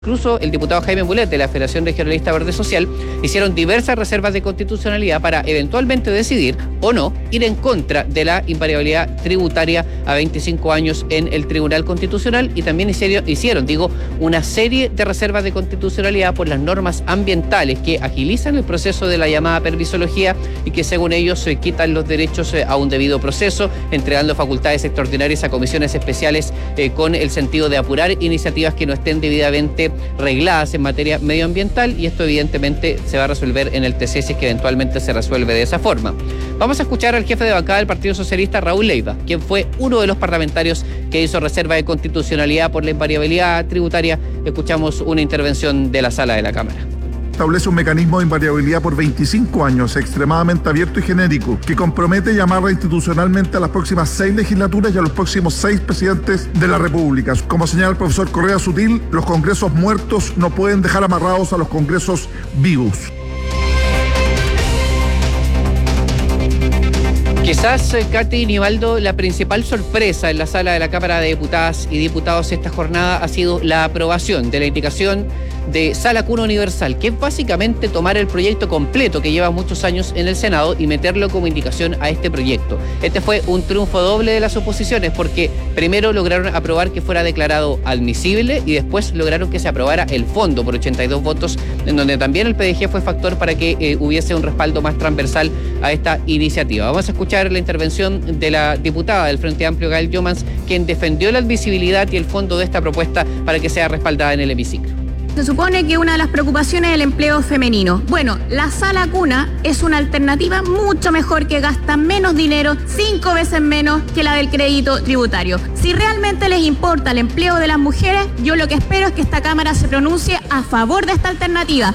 Incluso el diputado Jaime Mulet de la Federación Regionalista Verde Social hicieron diversas reservas de constitucionalidad para eventualmente decidir o no ir en contra de la invariabilidad tributaria a 25 años en el Tribunal Constitucional, y también hicieron una serie de reservas de constitucionalidad por las normas ambientales que agilizan el proceso de la llamada permisología y que según ellos quitan los derechos a un debido proceso, entregando facultades extraordinarias a comisiones especiales con el sentido de apurar iniciativas que no estén debidamente regladas en materia medioambiental, y esto evidentemente se va a resolver en el TC si es que eventualmente se resuelve de esa forma. Vamos a escuchar al jefe de bancada del Partido Socialista, Raúl Leiva, quien fue uno de los parlamentarios que hizo reserva de constitucionalidad por la invariabilidad tributaria. Escuchamos una intervención de la sala de la Cámara. Establece un mecanismo de invariabilidad por 25 años extremadamente abierto y genérico que compromete y amarra institucionalmente a las próximas 6 legislaturas y a los próximos 6 presidentes de la República. Como señala el profesor Correa Sutil, los congresos muertos no pueden dejar amarrados a los congresos vivos. Quizás, Katy y Nivaldo, la principal sorpresa en la sala de la Cámara de Diputadas y Diputados esta jornada ha sido la aprobación de la indicación de Sala Cuna Universal, que es básicamente tomar el proyecto completo que lleva muchos años en el Senado y meterlo como indicación a este proyecto. Este fue un triunfo doble de las oposiciones, porque primero lograron aprobar que fuera declarado admisible y después lograron que se aprobara el fondo por 82 votos, en donde también el PDG fue factor para que hubiese un respaldo más transversal a esta iniciativa. Vamos a escuchar la intervención de la diputada del Frente Amplio, Gael Jomans, quien defendió la admisibilidad y el fondo de esta propuesta para que sea respaldada en el hemiciclo. Se supone que una de las preocupaciones es el empleo femenino. Bueno, la Sala Cuna es una alternativa mucho mejor, que gasta menos dinero, 5 veces menos que la del crédito tributario. Si realmente les importa el empleo de las mujeres, yo lo que espero es que esta Cámara se pronuncie a favor de esta alternativa.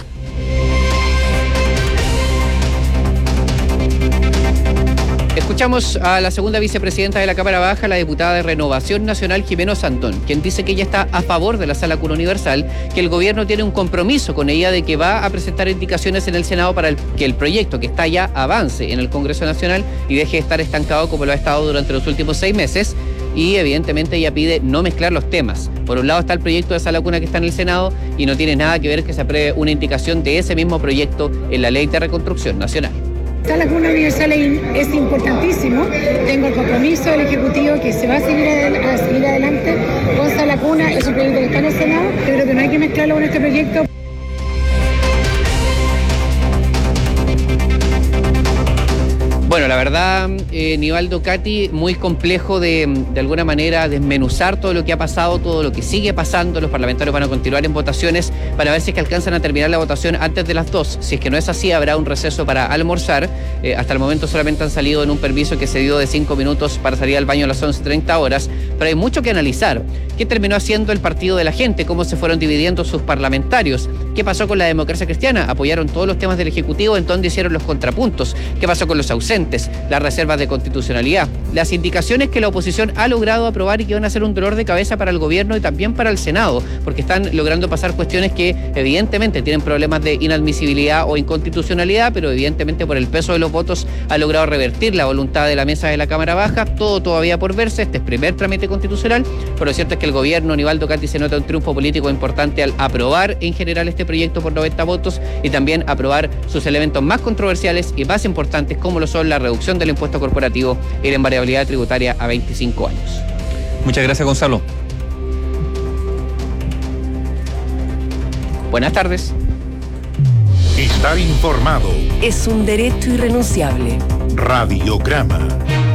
Escuchamos a la segunda vicepresidenta de la Cámara Baja, la diputada de Renovación Nacional, Jimena Santón, quien dice que ella está a favor de la Sala Cuna Universal, que el gobierno tiene un compromiso con ella de que va a presentar indicaciones en el Senado para que el proyecto que está ya avance en el Congreso Nacional y deje de estar estancado como lo ha estado durante los últimos 6 meses. Y evidentemente ella pide no mezclar los temas. Por un lado está el proyecto de Sala Cuna que está en el Senado y no tiene nada que ver que se apruebe una indicación de ese mismo proyecto en la Ley de Reconstrucción Nacional. Sala Cuna Universal es importantísimo. Tengo el compromiso del Ejecutivo que se va a seguir adelante con Sala Cuna. Es un proyecto que está en el Senado. Yo creo que no hay que mezclarlo con este proyecto. Bueno, la verdad, Nivaldo, Katy, muy complejo de alguna manera desmenuzar todo lo que ha pasado, todo lo que sigue pasando. Los parlamentarios van a continuar en votaciones para ver si es que alcanzan a terminar la votación antes de las 2. Si es que no es así, habrá un receso para almorzar. Hasta el momento solamente han salido en un permiso que se dio de 5 minutos para salir al baño a las 11:30 horas. Pero hay mucho que analizar. ¿Qué terminó haciendo el Partido de la Gente? ¿Cómo se fueron dividiendo sus parlamentarios? ¿Qué pasó con la democracia cristiana? ¿Apoyaron todos los temas del Ejecutivo? ¿En dónde hicieron los contrapuntos? ¿Qué pasó con los ausentes? Las reservas de constitucionalidad, las indicaciones que la oposición ha logrado aprobar y que van a ser un dolor de cabeza para el gobierno y también para el Senado, porque están logrando pasar cuestiones que evidentemente tienen problemas de inadmisibilidad o inconstitucionalidad, pero evidentemente por el peso de los votos ha logrado revertir la voluntad de la mesa de la Cámara Baja. Todo todavía por verse. Este es primer trámite constitucional, pero lo cierto es que el gobierno, Nivaldo, Katy, se nota un triunfo político importante al aprobar en general este proyecto por 90 votos y también aprobar sus elementos más controversiales y más importantes, como lo son la reducción del impuesto corporativo y la invariabilidad tributaria a 25 años. Muchas gracias, Gonzalo. Buenas tardes. Estar informado es un derecho irrenunciable. Radiograma.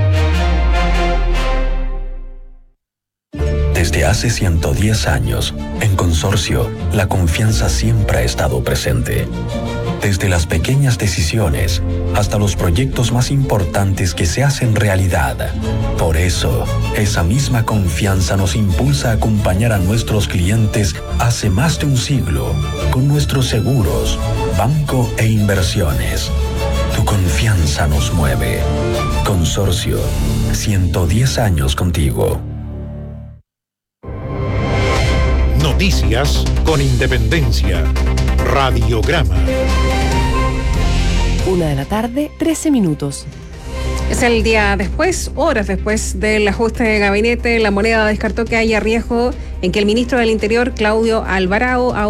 Desde hace 110 años, en Consorcio, la confianza siempre ha estado presente. Desde las pequeñas decisiones hasta los proyectos más importantes que se hacen realidad. Por eso, esa misma confianza nos impulsa a acompañar a nuestros clientes hace más de un siglo con nuestros seguros, banco e inversiones. Tu confianza nos mueve. Consorcio, 110 años contigo. Noticias con independencia. Radiograma. 1:13 p.m. Es el día después, horas después del ajuste de gabinete. La Moneda descartó que haya riesgo en que el ministro del Interior, Claudio Alvarado,